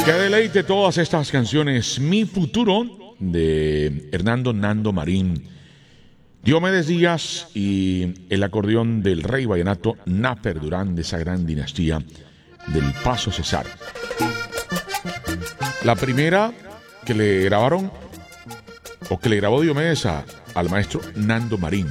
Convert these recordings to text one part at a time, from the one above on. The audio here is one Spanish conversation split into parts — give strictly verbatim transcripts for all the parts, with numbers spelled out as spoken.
Qué deleite todas estas canciones. Mi futuro de Hernando Nando Marín, Diomedes Díaz y el acordeón del rey vallenato Náper Durán, de esa gran dinastía del Paso Cesar. La primera que le grabaron o que le grabó Diomedes a, al maestro Nando Marín.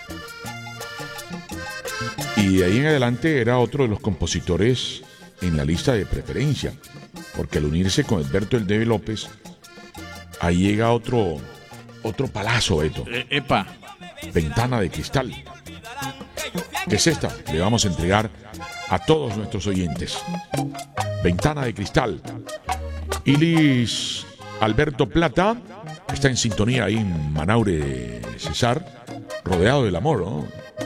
Y de ahí en adelante era otro de los compositores en la lista de preferencia, porque al unirse con Edberto El Debe López, ahí llega otro otro palazo, Beto. Eh, epa. Ventana de Cristal. ¿Qué es esta? Le vamos a entregar a todos nuestros oyentes. Ventana de Cristal. Ilis Alberto Plata está en sintonía ahí en Manaure Cesar, rodeado del amor, ¿no?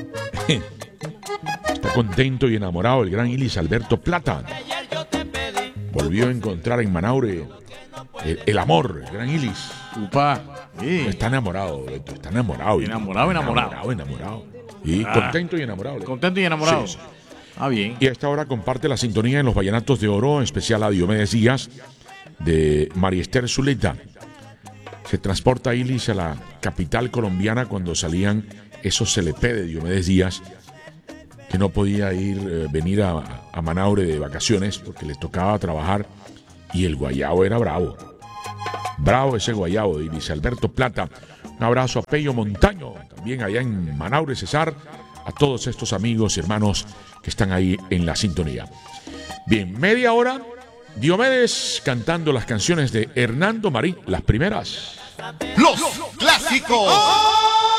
Está contento y enamorado el gran Ilis Alberto Plata. Volvió a encontrar en Manaure el, el amor, el gran Ilis. Upa. Sí. Está enamorado, Beto, está enamorado. Enamorado, enamorado. Enamorado, enamorado. Y Ah. contento y enamorado. Contento y enamorado. Sí, sí. Ah, bien. Y a esta hora comparte la sintonía en los Vallenatos de Oro, en especial a Diomedes Díaz, de María Esther Zuleta. Se transporta Ilis a la capital colombiana cuando salían esos L P de Diomedes Díaz, que no podía ir, eh, venir a, a Manaure de vacaciones porque le tocaba trabajar, y el guayabo era bravo. Bravo ese guayabo de Ilis Alberto Plata. Un abrazo a Pello Montaño, también allá en Manaure Cesar, a todos estos amigos y hermanos que están ahí en la sintonía. Bien, media hora, Diomedes cantando las canciones de Hernando Marín, las primeras. Los clásicos.